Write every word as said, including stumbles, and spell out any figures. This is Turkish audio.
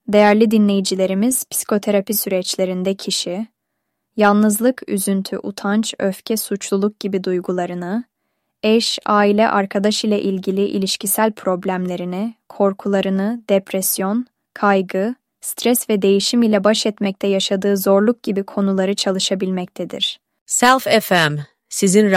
Değerli dinleyicilerimiz, psikoterapi süreçlerinde kişi, yalnızlık, üzüntü, utanç, öfke, suçluluk gibi duygularını, eş, aile, arkadaş ile ilgili ilişkisel problemlerini, korkularını, depresyon, kaygı, stres ve değişim ile baş etmekte yaşadığı zorluk gibi konuları çalışabilmektedir. Self F M, sizin